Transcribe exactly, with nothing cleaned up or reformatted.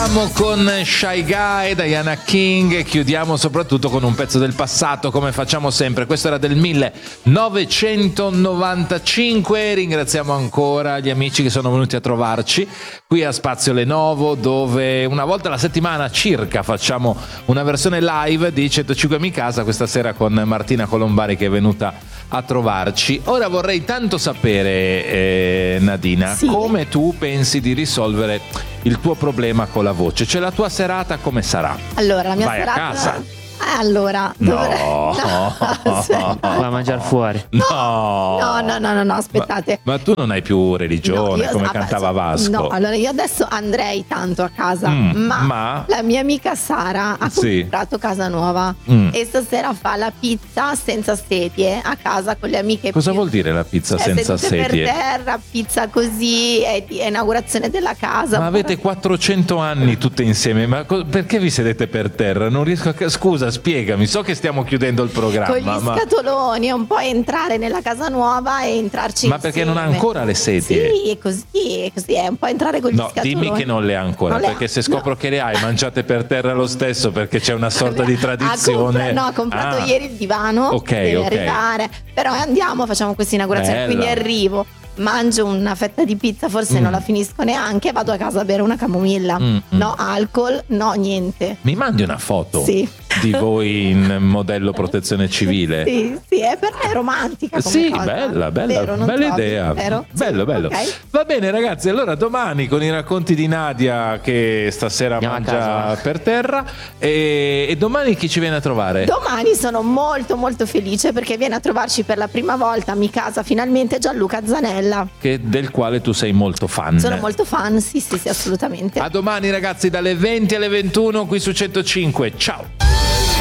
Chiudiamo con Shy Guy, Diana King, e chiudiamo soprattutto con un pezzo del passato, come facciamo sempre. Questo era del millenovecentonovantacinque. Ringraziamo ancora gli amici che sono venuti a trovarci qui a Spazio Lenovo, dove una volta alla settimana circa facciamo una versione live di centocinque Mi Casa, questa sera con Martina Colombari che è venuta a trovarci. Ora vorrei tanto sapere, eh, Nadina, sì. come tu pensi di risolvere il tuo problema con la voce, cioè la tua serata come sarà? Allora, la mia Vai serata... a casa? Eh, allora, No. dovrei... no, aspetta. Va a mangiare fuori. No, No, no, no, no, no, aspettate. Ma, ma tu non hai più religione, No, io- come ah, cantava so- Vasco. No, allora io adesso andrei tanto a casa, Mm, ma, ma? la mia amica Sara ha Sì. comprato casa nuova Mm. e stasera fa la pizza senza sedie a casa con le amiche. Cosa vuol dire la pizza Eh, senza sedute sedie? per terra, pizza così, è, di- è inaugurazione della casa. Ma avete quattrocento anni tutte insieme, ma co- perché vi sedete per terra? Non riesco a... ca- Scusa, spiegami, so che stiamo chiudendo il con programma, gli ma... scatoloni, è un po' entrare nella casa nuova e entrarci Ma perché non ha insieme. ancora le sedie? Sì, è così, è così, è un po' entrare con gli No, scatoloni. dimmi che non le ha ancora, Non le ha- perché se scopro no. che le hai, mangiate per terra lo stesso, perché c'è una sorta di Ha tradizione. compra- no, ha comprato Ah. ieri il divano, Ok, deve ok. arrivare, però andiamo, facciamo questa inaugurazione, Bella. quindi arrivo, mangio una fetta di pizza, forse Mm. non la finisco neanche, vado a casa a bere una camomilla, Mm, mm. no alcol, no niente. Mi mandi una foto Sì. di voi in modello protezione civile? Sì, sì, è per me è romantica come Sì, cosa. bella, bella, Vero, non bella trovi? idea. Vero? Bello, Sì, bello. ok. Va bene, ragazzi. Allora, domani con i racconti di Nadia che stasera Andiamo a mangia casa. per terra. E, e domani chi ci viene a trovare? Domani sono molto molto felice perché viene a trovarci per la prima volta a Mi Casa finalmente Gianluca Zanella. Che- del quale tu sei molto fan. Sono molto fan, sì sì sì, assolutamente. A domani, ragazzi, dalle venti alle ventuno qui su centocinque. Ciao.